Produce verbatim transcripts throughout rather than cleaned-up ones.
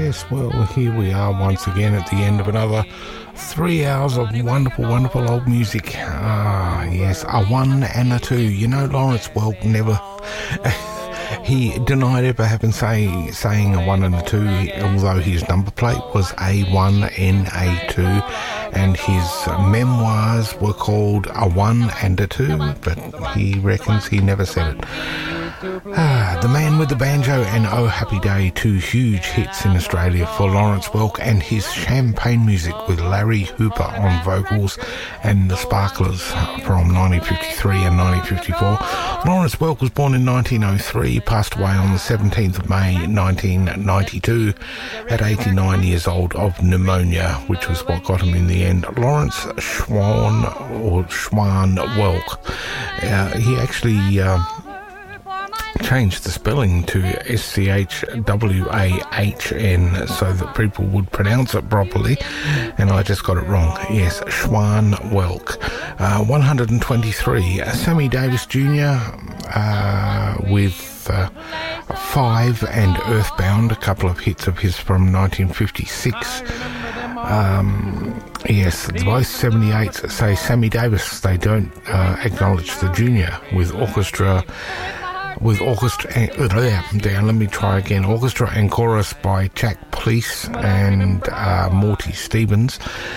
Yes, well, here we are once again at the end of another three hours of wonderful, wonderful old music. Ah, yes, a one and a two. You know, Lawrence Welk never... He denied ever having say, saying a one and a two, although his number plate was A one N A two, and his memoirs were called A One and a Two, but he reckons he never said it. Ah, The Man with the Banjo and Oh Happy Day, two huge hits in Australia for Lawrence Welk, and his Champagne Music with Larry Hooper on vocals and the Sparklers from nineteen fifty-three and nineteen fifty-four. Lawrence Welk was born in nineteen oh three, passed away on the seventeenth of May nineteen ninety-two at eighty-nine years old of pneumonia, which was what got him in the end. Lawrence Schwan or Schwan Welk, uh, he actually... Uh, changed the spelling to S C H W A H N so that people would pronounce it properly, and I just got it wrong. Yes, Schwan Welk. Uh, one hundred twenty-three. Uh, Sammy Davis Junior Uh, with uh, Five and Earthbound, a couple of hits of his from nineteen fifty-six. Um, yes, both seventy-eights say Sammy Davis. They don't uh, acknowledge the Junior with orchestra. With orchestra, uh, down, let me try again. Orchestra and chorus by Jack Police and uh, Morty Stevens.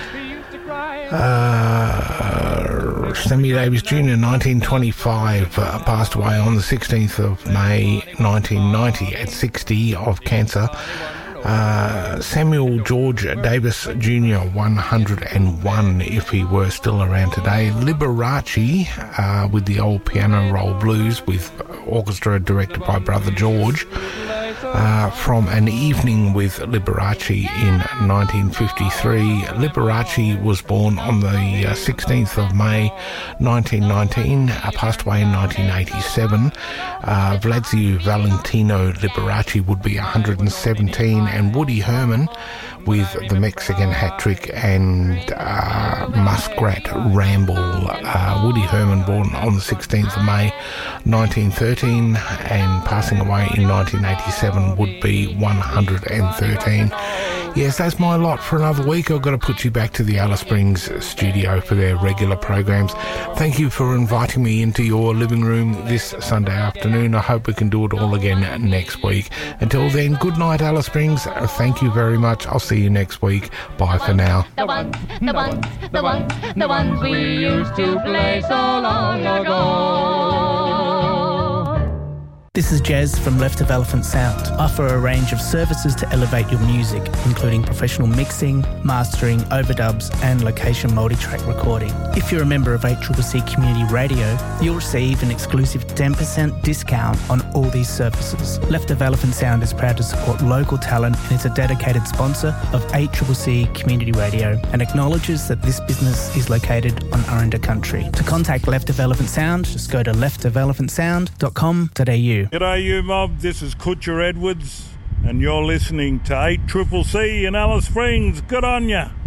Uh, Sammy Davis Junior, nineteen twenty-five, uh, passed away on the sixteenth of May nineteen ninety at sixty of cancer. Uh, Samuel George Davis Junior, one hundred one if he were still around today. Liberace uh, with the old piano roll blues with orchestra directed by Brother George. Uh, from An Evening with Liberace in nineteen fifty-three. Liberace was born on the uh, sixteenth of May nineteen nineteen, uh, passed away in nineteen eighty-seven. Uh, Vladzio Valentino Liberace would be one hundred seventeen, and Woody Herman with the Mexican hat trick and uh, Muskrat Ramble. Uh, Woody Herman born on the sixteenth of May nineteen thirteen and passing away in nineteen eighty-seven would be one hundred thirteen. Yes, that's my lot for another week. I've got to put you back to the Alice Springs studio for their regular programs. Thank you for inviting me into your living room this Sunday afternoon. I hope we can do it all again next week. Until then, good night, Alice Springs. Thank you very much. I'll see you next week. Bye for now. The ones, the ones, the ones, the ones we used to play so long ago. This is Jez from Left of Elephant Sound. Offer a range of services to elevate your music, including professional mixing, mastering, overdubs, and location multi-track recording. If you're a member of eight C C C Community Radio, you'll receive an exclusive ten percent discount on all these services. Left of Elephant Sound is proud to support local talent and is a dedicated sponsor of eight C C C Community Radio and acknowledges that this business is located on Aranda country. To contact Left of Elephant Sound, just go to left of elephant sound dot com dot a u. G'day you mob, this is Kutcher Edwards and you're listening to eight C C C in Alice Springs. Good on ya.